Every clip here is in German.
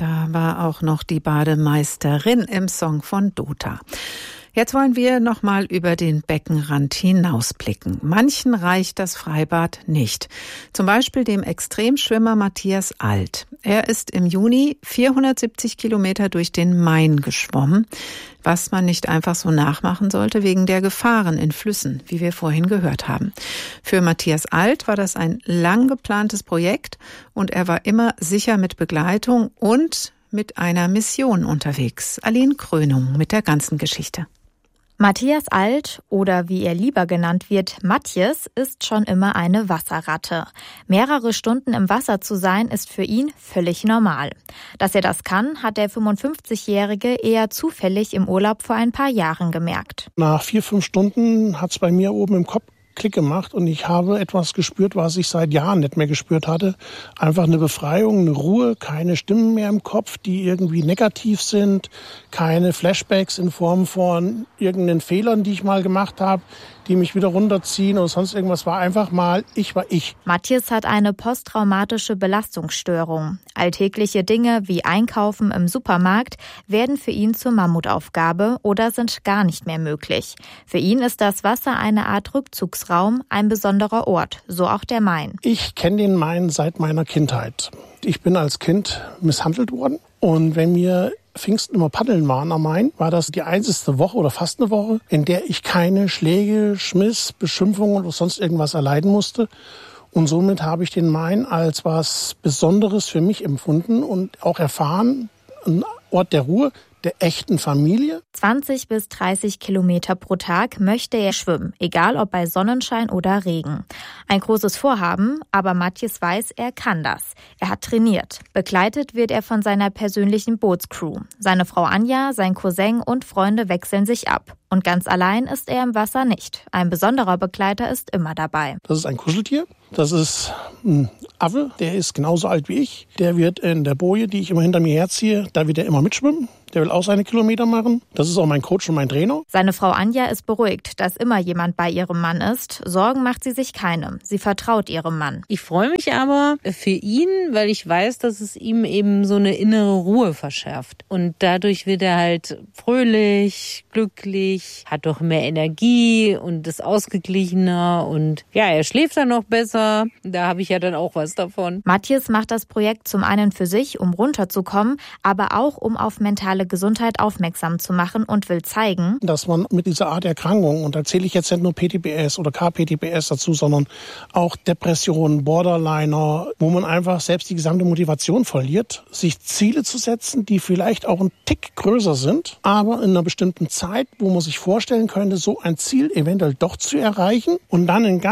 Da war auch noch die Bademeisterin im Song von Dota. Jetzt wollen wir noch mal über den Beckenrand hinausblicken. Manchen reicht das Freibad nicht. Zum Beispiel dem Extremschwimmer Matthias Alt. Er ist im Juni 470 Kilometer durch den Main geschwommen, was man nicht einfach so nachmachen sollte wegen der Gefahren in Flüssen, wie wir vorhin gehört haben. Für Matthias Alt war das ein lang geplantes Projekt und er war immer sicher mit Begleitung und mit einer Mission unterwegs. Aline Krönung mit der ganzen Geschichte. Matthias Alt, oder wie er lieber genannt wird, Matjes, ist schon immer eine Wasserratte. Mehrere Stunden im Wasser zu sein, ist für ihn völlig normal. Dass er das kann, hat der 55-Jährige eher zufällig im Urlaub vor ein paar Jahren gemerkt. Nach 4-5 Stunden hat es bei mir oben im Kopf Klick gemacht und ich habe etwas gespürt, was ich seit Jahren nicht mehr gespürt hatte. Einfach eine Befreiung, eine Ruhe, keine Stimmen mehr im Kopf, die irgendwie negativ sind, keine Flashbacks in Form von irgendeinen Fehlern, die ich mal gemacht habe, die mich wieder runterziehen oder sonst irgendwas. War einfach mal, ich war ich. Matthias hat eine posttraumatische Belastungsstörung. Alltägliche Dinge wie Einkaufen im Supermarkt werden für ihn zur Mammutaufgabe oder sind gar nicht mehr möglich. Für ihn ist das Wasser eine Art Rückzugsraum, ein besonderer Ort, so auch der Main. Ich kenne den Main seit meiner Kindheit. Ich bin als Kind misshandelt worden und wenn mir Pfingsten immer paddeln waren am Main, war das die einzige Woche oder fast eine Woche, in der ich keine Schläge, Schmiss, Beschimpfungen oder sonst irgendwas erleiden musste. Und somit habe ich den Main als was Besonderes für mich empfunden und auch erfahren, ein Ort der Ruhe, der echten Familie. 20 bis 30 Kilometer pro Tag möchte er schwimmen, egal ob bei Sonnenschein oder Regen. Ein großes Vorhaben, aber Matthias weiß, er kann das. Er hat trainiert. Begleitet wird er von seiner persönlichen Bootscrew. Seine Frau Anja, sein Cousin und Freunde wechseln sich ab. Und ganz allein ist er im Wasser nicht. Ein besonderer Begleiter ist immer dabei. Das ist ein Kuscheltier. Das ist ein Affe, der ist genauso alt wie ich. Der wird in der Boje, die ich immer hinter mir herziehe, da wird er immer mitschwimmen. Der will auch seine Kilometer machen. Das ist auch mein Coach und mein Trainer. Seine Frau Anja ist beruhigt, dass immer jemand bei ihrem Mann ist. Sorgen macht sie sich keine. Sie vertraut ihrem Mann. Ich freue mich aber für ihn, weil ich weiß, dass es ihm eben so eine innere Ruhe verschafft. Und dadurch wird er halt fröhlich, glücklich, hat doch mehr Energie und ist ausgeglichener. Und ja, er schläft dann noch besser. Da habe ich ja dann auch was davon. Matthias macht das Projekt zum einen für sich, um runterzukommen, aber auch um auf mentale Gesundheit aufmerksam zu machen und will zeigen, dass man mit dieser Art Erkrankung, und da zähle ich jetzt nicht nur PTBS oder KPTBS dazu, sondern auch Depressionen, Borderliner, wo man einfach selbst die gesamte Motivation verliert, sich Ziele zu setzen, die vielleicht auch ein Tick größer sind, aber in einer bestimmten Zeit, wo man sich vorstellen könnte, so ein Ziel eventuell doch zu erreichen und dann in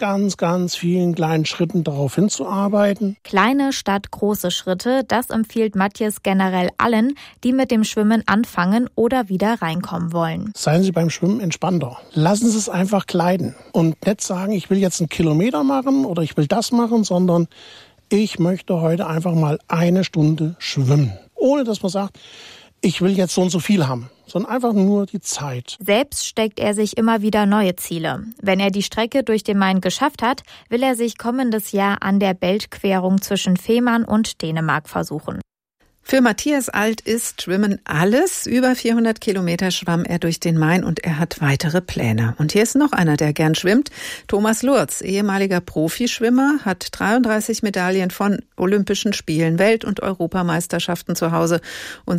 ganz vielen kleinen Schritten darauf hinzuarbeiten. Kleine statt große Schritte, das empfiehlt Matthias generell allen, die mit dem Schwimmen anfangen oder wieder reinkommen wollen. Seien Sie beim Schwimmen entspannter. Lassen Sie es einfach gleiten und nicht sagen, ich will jetzt einen Kilometer machen oder ich will das machen, sondern ich möchte heute einfach mal 1 Stunde schwimmen. Ohne dass man sagt, ich will jetzt so und so viel haben, sondern einfach nur die Zeit. Selbst steckt er sich immer wieder neue Ziele. Wenn er die Strecke durch den Main geschafft hat, will er sich kommendes Jahr an der Beltquerung zwischen Fehmarn und Dänemark versuchen. Für Matthias Alt ist Schwimmen alles. Über 400 Kilometer schwamm er durch den Main und er hat weitere Pläne. Und hier ist noch einer, der gern schwimmt. Thomas Lurz, ehemaliger Profischwimmer, hat 33 Medaillen von Olympischen Spielen, Welt- und Europameisterschaften zu Hause und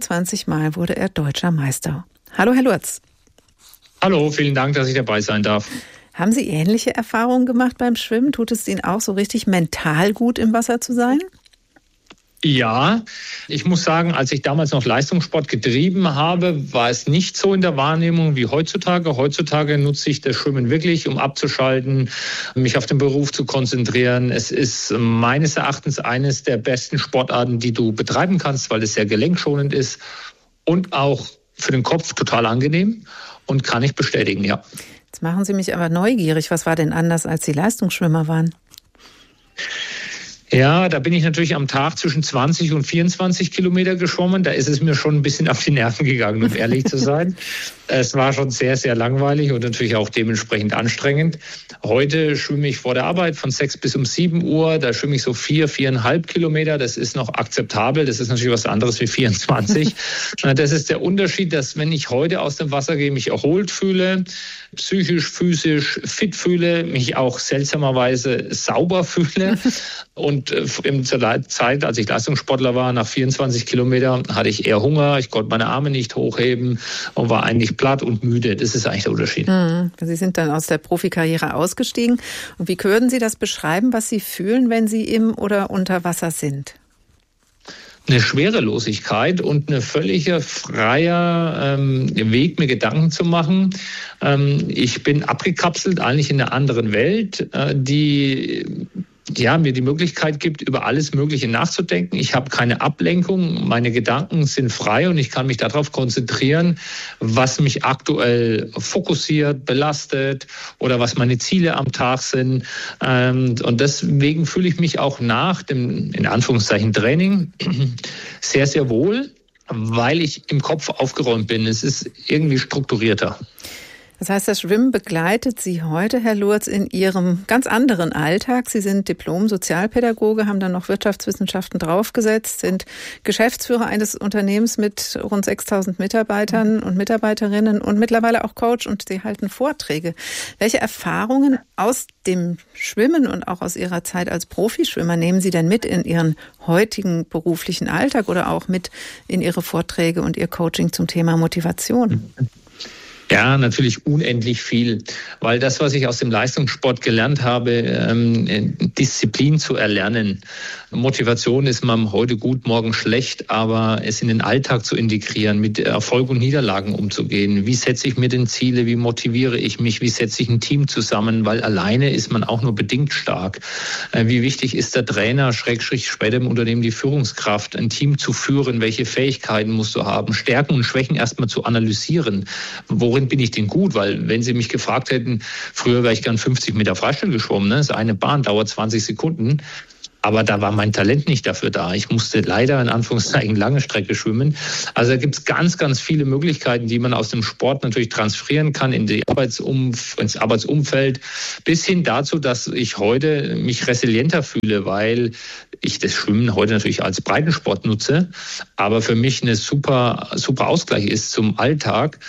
27 Mal wurde er deutscher Meister. Hallo, Herr Lurz. Hallo, vielen Dank, dass ich dabei sein darf. Haben Sie ähnliche Erfahrungen gemacht beim Schwimmen? Tut es Ihnen auch so richtig mental gut, im Wasser zu sein? Ja, ich muss sagen, als ich damals noch Leistungssport getrieben habe, war es nicht so in der Wahrnehmung wie heutzutage. Heutzutage nutze ich das Schwimmen wirklich, um abzuschalten, mich auf den Beruf zu konzentrieren. Es ist meines Erachtens eines der besten Sportarten, die du betreiben kannst, weil es sehr gelenkschonend ist und auch für den Kopf total angenehm und kann ich bestätigen, ja. Jetzt machen Sie mich aber neugierig. Was war denn anders, als Sie Leistungsschwimmer waren? Ja, da bin ich natürlich am Tag zwischen 20 und 24 Kilometer geschwommen. Da ist es mir schon ein bisschen auf die Nerven gegangen, um ehrlich zu sein. Es war schon sehr, sehr langweilig und natürlich auch dementsprechend anstrengend. Heute schwimme ich vor der Arbeit von 6 bis um 7 Uhr. Da schwimme ich so 4,5 Kilometer. Das ist noch akzeptabel. Das ist natürlich was anderes wie 24. Das ist der Unterschied, dass wenn ich heute aus dem Wasser gehe, mich erholt fühle, psychisch, physisch fit fühle, mich auch seltsamerweise sauber fühle. Und zur Zeit, als ich Leistungssportler war, nach 24 Kilometern hatte ich eher Hunger, ich konnte meine Arme nicht hochheben und war eigentlich platt und müde. Das ist eigentlich der Unterschied. Sie sind dann aus der Profikarriere ausgestiegen. Und wie würden Sie das beschreiben, was Sie fühlen, wenn Sie im oder unter Wasser sind? Eine Schwerelosigkeit und eine völlige freier Weg, mir Gedanken zu machen. Ich bin abgekapselt, eigentlich in einer anderen Welt, die mir die Möglichkeit gibt, über alles Mögliche nachzudenken. Ich habe keine Ablenkung, meine Gedanken sind frei und ich kann mich darauf konzentrieren, was mich aktuell fokussiert, belastet oder was meine Ziele am Tag sind. Und deswegen fühle ich mich auch nach dem, in Anführungszeichen, Training sehr, sehr wohl, weil ich im Kopf aufgeräumt bin. Es ist irgendwie strukturierter. Das heißt, das Schwimmen begleitet Sie heute, Herr Lurz, in Ihrem ganz anderen Alltag. Sie sind Diplom-Sozialpädagoge, haben dann noch Wirtschaftswissenschaften draufgesetzt, sind Geschäftsführer eines Unternehmens mit rund 6.000 Mitarbeitern und Mitarbeiterinnen und mittlerweile auch Coach und Sie halten Vorträge. Welche Erfahrungen aus dem Schwimmen und auch aus Ihrer Zeit als Profischwimmer nehmen Sie denn mit in Ihren heutigen beruflichen Alltag oder auch mit in Ihre Vorträge und Ihr Coaching zum Thema Motivation? Ja, natürlich unendlich viel, weil das, was ich aus dem Leistungssport gelernt habe, Disziplin zu erlernen. Motivation ist man heute gut, morgen schlecht, aber es in den Alltag zu integrieren, mit Erfolg und Niederlagen umzugehen. Wie setze ich mir denn Ziele? Wie motiviere ich mich? Wie setze ich ein Team zusammen? Weil alleine ist man auch nur bedingt stark. Wie wichtig ist der Trainer, später im Unternehmen die Führungskraft, ein Team zu führen? Welche Fähigkeiten musst du haben? Stärken und Schwächen erstmal zu analysieren. Worin bin ich denn gut? Weil wenn Sie mich gefragt hätten, früher wäre ich gern 50 Meter Freistil geschwommen. Das ist eine Bahn, dauert 20 Sekunden. Aber da war mein Talent nicht dafür da. Ich musste leider in Anführungszeichen lange Strecke schwimmen. Also da gibt es ganz, ganz viele Möglichkeiten, die man aus dem Sport natürlich transferieren kann ins Arbeitsumfeld, bis hin dazu, dass ich heute mich resilienter fühle, weil ich das Schwimmen heute natürlich als Breitensport nutze, aber für mich eine super Ausgleich ist zum Alltag,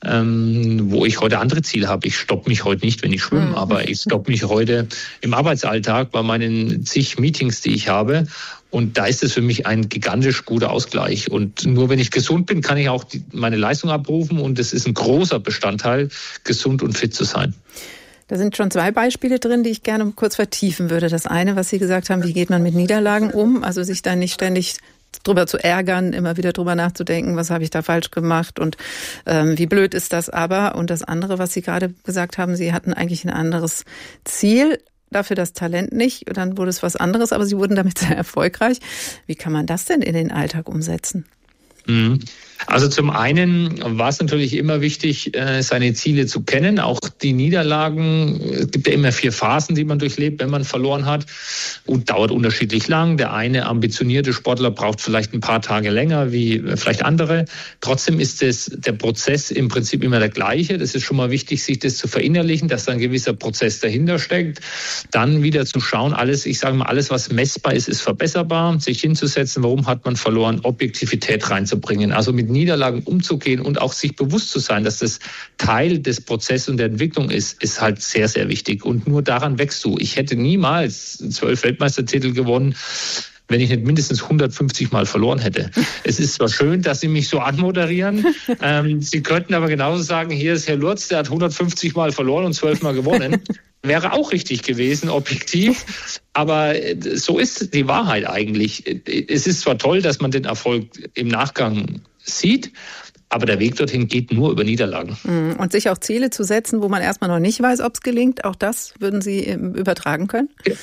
wo ich heute andere Ziele habe. Ich stoppe mich heute nicht, wenn ich schwimme, aber ich stoppe mich heute im Arbeitsalltag bei meinen zig Meetings, die ich habe. Und da ist es für mich ein gigantisch guter Ausgleich. Und nur wenn ich gesund bin, kann ich auch meine Leistung abrufen. Und es ist ein großer Bestandteil, gesund und fit zu sein. Da sind schon 2 Beispiele drin, die ich gerne kurz vertiefen würde. Das eine, was Sie gesagt haben, wie geht man mit Niederlagen um? Also sich da nicht ständig drüber zu ärgern, immer wieder drüber nachzudenken, was habe ich da falsch gemacht und wie blöd ist das aber. Und das andere, was Sie gerade gesagt haben, Sie hatten eigentlich ein anderes Ziel, dafür das Talent nicht. Und dann wurde es was anderes, aber Sie wurden damit sehr erfolgreich. Wie kann man das denn in den Alltag umsetzen? Also zum einen war es natürlich immer wichtig, seine Ziele zu kennen, auch die Niederlagen. Es gibt ja immer 4 Phasen, die man durchlebt, wenn man verloren hat, und dauert unterschiedlich lang. Der eine ambitionierte Sportler braucht vielleicht ein paar Tage länger wie vielleicht andere. Trotzdem ist der Prozess im Prinzip immer der gleiche. Das ist schon mal wichtig, sich das zu verinnerlichen, dass da ein gewisser Prozess dahinter steckt. Dann wieder zu schauen, alles, was messbar ist, ist verbesserbar. Sich hinzusetzen, warum hat man verloren, Objektivität reinzubringen. Also mit Niederlagen umzugehen und auch sich bewusst zu sein, dass das Teil des Prozesses und der Entwicklung ist halt sehr, sehr wichtig. Und nur daran wächst du. Ich hätte niemals 12 Weltmeistertitel gewonnen, wenn ich nicht mindestens 150 Mal verloren hätte. Es ist zwar schön, dass Sie mich so anmoderieren. Sie könnten aber genauso sagen, hier ist Herr Lurz, der hat 150 Mal verloren und 12 Mal gewonnen. Wäre auch richtig gewesen, objektiv. Aber so ist die Wahrheit eigentlich. Es ist zwar toll, dass man den Erfolg im Nachgang sieht, aber der Weg dorthin geht nur über Niederlagen. Und sich auch Ziele zu setzen, wo man erstmal noch nicht weiß, ob es gelingt, auch das würden Sie übertragen können?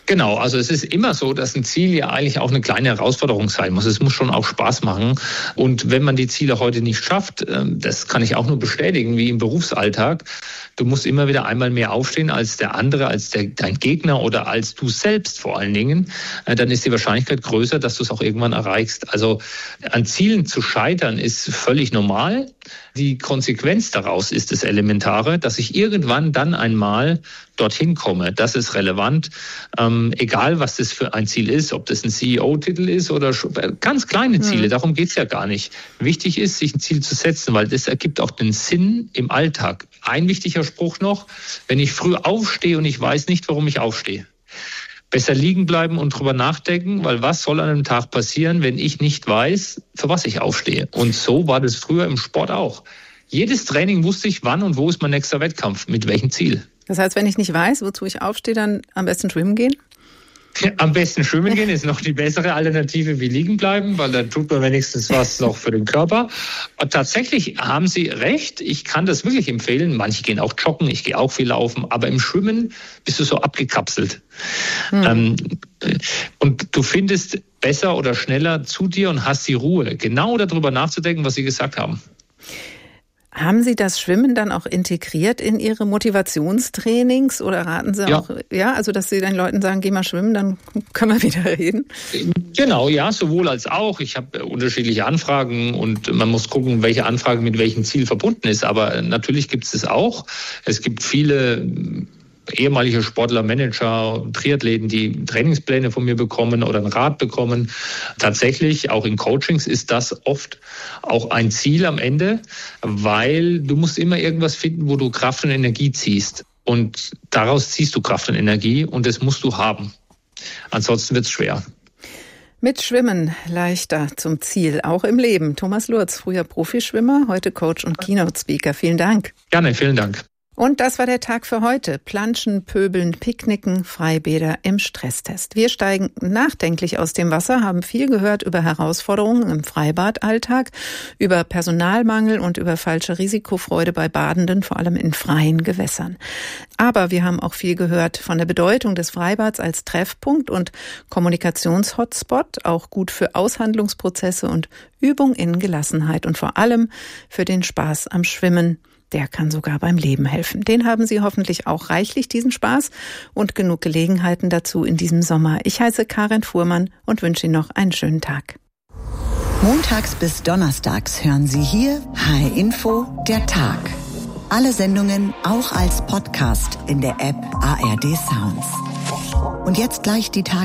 Genau, also es ist immer so, dass ein Ziel ja eigentlich auch eine kleine Herausforderung sein muss. Es muss schon auch Spaß machen. Und wenn man die Ziele heute nicht schafft, das kann ich auch nur bestätigen, wie im Berufsalltag, du musst immer wieder einmal mehr aufstehen als der andere, als dein Gegner oder als du selbst vor allen Dingen, dann ist die Wahrscheinlichkeit größer, dass du es auch irgendwann erreichst. Also an Zielen zu scheitern ist völlig normal. Die Konsequenz daraus ist das Elementare, dass ich irgendwann dann einmal dorthin komme. Das ist relevant. Egal, was das für ein Ziel ist, ob das ein CEO-Titel ist oder ganz kleine Ziele, darum geht's ja gar nicht. Wichtig ist, sich ein Ziel zu setzen, weil das ergibt auch den Sinn im Alltag. Ein wichtiger Spruch noch, wenn ich früh aufstehe und ich weiß nicht, warum ich aufstehe. Besser liegen bleiben und drüber nachdenken, weil was soll an einem Tag passieren, wenn ich nicht weiß, für was ich aufstehe? Und so war das früher im Sport auch. Jedes Training wusste ich, wann und wo ist mein nächster Wettkampf, mit welchem Ziel. Das heißt, wenn ich nicht weiß, wozu ich aufstehe, dann am besten schwimmen gehen? Am besten schwimmen gehen ist noch die bessere Alternative wie liegen bleiben, weil dann tut man wenigstens was noch für den Körper. Und tatsächlich haben Sie recht, ich kann das wirklich empfehlen. Manche gehen auch joggen, ich gehe auch viel laufen, aber im Schwimmen bist du so abgekapselt. Und du findest besser oder schneller zu dir und hast die Ruhe, genau darüber nachzudenken, was Sie gesagt haben. Haben Sie das Schwimmen dann auch integriert in Ihre Motivationstrainings oder raten Sie auch, also dass Sie den Leuten sagen, geh mal schwimmen, dann können wir wieder reden? Genau, ja, sowohl als auch. Ich habe unterschiedliche Anfragen und man muss gucken, welche Anfrage mit welchem Ziel verbunden ist. Aber natürlich gibt es das auch. Es gibt viele ehemalige Sportler, Manager, Triathleten, die Trainingspläne von mir bekommen oder einen Rat bekommen. Tatsächlich, auch in Coachings ist das oft auch ein Ziel am Ende, weil du musst immer irgendwas finden, wo du Kraft und Energie ziehst. Und daraus ziehst du Kraft und Energie und das musst du haben. Ansonsten wird es schwer. Mit Schwimmen leichter zum Ziel, auch im Leben. Thomas Lurz, früher Profischwimmer, heute Coach und Keynote-Speaker. Vielen Dank. Gerne, vielen Dank. Und das war der Tag für heute. Planschen, Pöbeln, Picknicken, Freibäder im Stresstest. Wir steigen nachdenklich aus dem Wasser, haben viel gehört über Herausforderungen im Freibadalltag, über Personalmangel und über falsche Risikofreude bei Badenden, vor allem in freien Gewässern. Aber wir haben auch viel gehört von der Bedeutung des Freibads als Treffpunkt und Kommunikationshotspot, auch gut für Aushandlungsprozesse und Übung in Gelassenheit und vor allem für den Spaß am Schwimmen. Der kann sogar beim Leben helfen. Den haben Sie hoffentlich auch reichlich, diesen Spaß, und genug Gelegenheiten dazu in diesem Sommer. Ich heiße Karin Fuhrmann und wünsche Ihnen noch einen schönen Tag. Montags bis donnerstags hören Sie hier HR Info, der Tag. Alle Sendungen auch als Podcast in der App ARD Sounds. Und jetzt gleich die